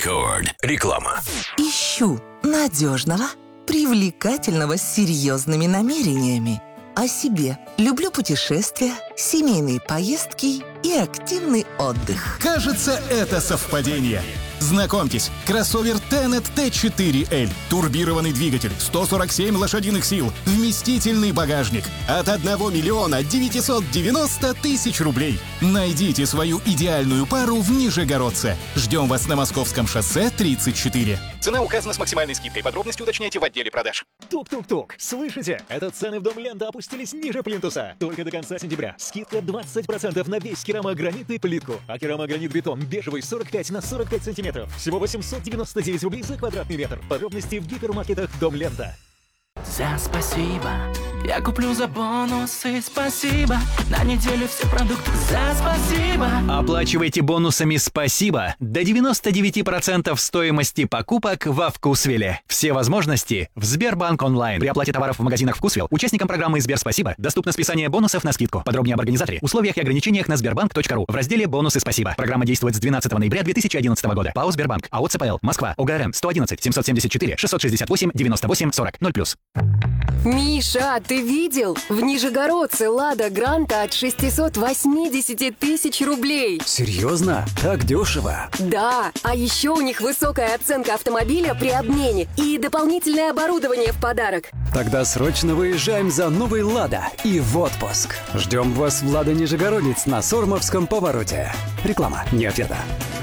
Рекорд. Реклама. Ищу надежного, привлекательного с серьезными намерениями. О себе. Люблю путешествия, семейные поездки и активный отдых. Кажется, это совпадение. Знакомьтесь, кроссовер Tenet T4L. Турбированный двигатель, 147 лошадиных сил, вместительный багажник. От 1 миллиона 990 тысяч рублей. Найдите свою идеальную пару в Нижегородце. Ждем вас на Московском шоссе 34. Цена указана с максимальной скидкой. Подробности уточняйте в отделе продаж. Тук-тук-тук. Слышите? Это цены в Дом Лента опустились ниже плинтуса. Только до конца сентября. Скидка 20% на весь керамогранит и плитку. А керамогранит-бетон бежевый 45 на 45 сантиметров. Всего 899 рублей за квадратный метр. Подробности в гипермаркетах Дом Лента. За спасибо. Я куплю за бонусы. Спасибо. На неделю все продукты. За спасибо. Оплачивайте бонусами «Спасибо» до 99% стоимости покупок во Вкусвилле. Все возможности в Сбербанк онлайн. При оплате товаров в магазинах Вкусвилл участникам программы Сбер Спасибо доступно списание бонусов на скидку. Подробнее об организаторе, условиях и ограничениях на sberbank.ru в разделе «Бонусы Спасибо». Программа действует с 12 ноября 2011 года. ПАО Сбербанк. АО ЦПЛ. Москва. ОГРН 111 774 668 98 40 0+. Миша, ты видел? В Нижегородце «Лада Гранта» от 680 тысяч рублей. Серьезно? Так дешево? Да, а еще у них высокая оценка автомобиля при обмене и дополнительное оборудование в подарок. Тогда срочно выезжаем за новый «Лада» и в отпуск. Ждем вас в «Лада Нижегородец» на Сормовском повороте. Реклама, не ответа.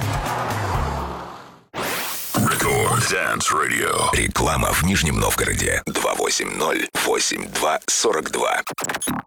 Рекорд Dance Radio. Реклама в Нижнем Новгороде. 280-82-42.